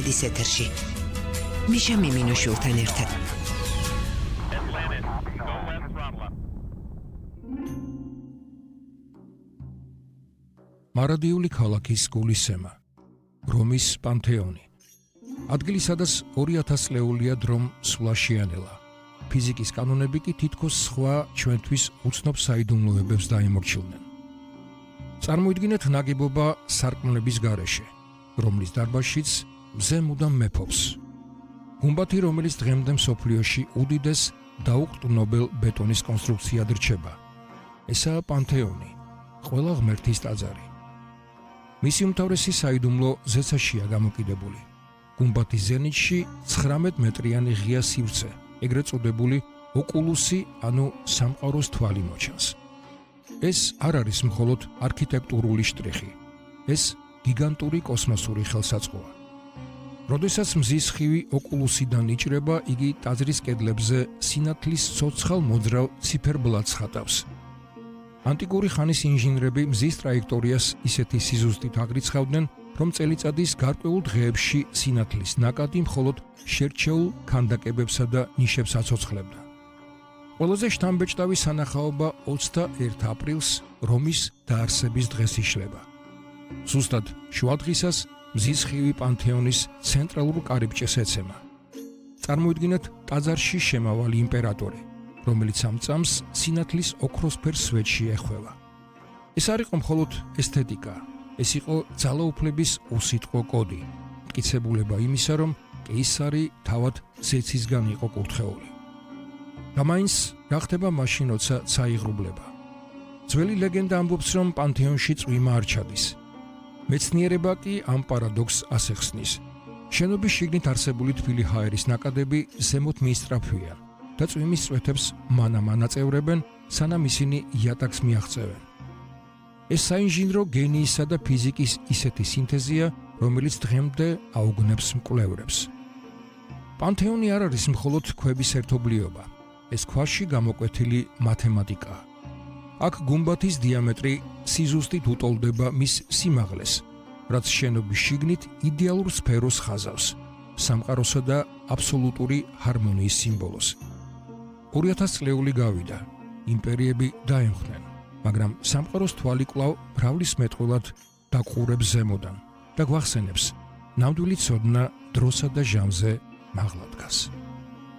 კვების ეთერში. მიშა მიმინოშვილთან ერთად. მარადიული ქალაქის გულისემა, რომის პანთეონი. ადგილი, სადაც 2000 წლეულია დრომ სულაშიანელა. ფიზიკის კანონები კი თითქოს სხვა ჩვენთვის უცნობ საიდუმლოებებს დაემორჩილნენ. წარმოიდგინეთ ნაგებობა სარკმლების გარეშე, რომლის დარბაზშიც მზე მუდამ მეფობს. გუმბათი, რომელიც დღემდე მსოფლიოში უდიდეს დაუყრდნობელ ბეტონის კონსტრუქციად რჩება. ესაა პანთეონი, ყველა ღმერთის ტაძარი. მისი უმთავრესი საიდუმლო ზეცაშია გამოკიდებული. გუმბათის ზენიტში 19 მეტრიანი ღია სივრცე, ეგრეთ წოდებული ოკულუსი, ანუ სამყაროს თვალი მოჩანს. ეს არ არის მხოლოდ არქიტექტურული შტრიხი, ეს გიგანტური კოსმოსური ხელსაწყოა. როდესაც მზის ხივი ოკულუსიდან იჭრება, იგი ტაძრის კედლებზე სინათლის ცოცხალ მოძრავ ციფერბლადს ხატავს. ანტიკური ხანის ინჟინრები მზის ტრაექტორიას ისეთი სიზუსტით აღრიცხავდნენ, რომ წელიწადის გარკვეულ დღეებში სინათლის ნაკადი მხოლოდ შერჩეულ ქანდაკებებსა და ნიშებს აცოცხლებდა. ყველაზე შთამბეჭდავი სანახაობა 21 აპრილს რომის დაარსების დღეს იშლება. ზუსტად შუადღისას მზის ხივი პანთეონის ცენტრალურ კარიბჭეს ეცემა. წარმოიდგინეთ ტაძარში შემავალი იმპერატორი, რომელიც ამ წამს სინათლის ოქროსფერ სვეტში ეხვევა. ეს არ იყო მხოლოდ ესთეტიკა, ეს იყო ძალაუფლების უსიტყვო კოდი, მტკიცებულება იმისა, რომ კეისარი თავად ზეცისგან იყო კურთხეული. და მაინც რა ხდება მაშინ, როცა წაიღრუბლება? ძველი ლეგენდა ამბობს, რომ პანთეონში წვიმა არ ჩადის. მეცნიერება კი ამ პარადოქსს ასახსნის. შენობის შიგნით არსებული თბილი ჰაერის ნაკადები ზემოთ მიისწრაფვიან და წვიმის წვეთებს მანამ აწევრებენ, სანამ ისინი იატაკს მიაღწევენ. ეს საინჟინრო გენიისა და ფიზიკის ისეთი სინთეზია, რომელიც დღემდე აუგნებს მკვლევრებს. პანთეონი არ არის მხოლოდ ქვების ერთობლიობა, ეს ქვაში გამოკვეთილი მათემატიკაა. აქ გუმბათის დიამეტრი სიზუსტით უტოლდება მის სიმაღლეს, რაც შენობის შიგნით იდეალურ სფეროს ხაზავს, სამყაროსა და აბსოლუტური ჰარმონიის სიმბოლოს. 2000 წლეული გავიდა, იმპერიები დაემხნენ, მაგრამ სამყაროს თვალი კვლავ მრავლის მეტყველად დაყურებს ზემოდან და გვახსენებს, ნამდვილი ცოდნა დროსა და ჟამზე მაღლა დგას.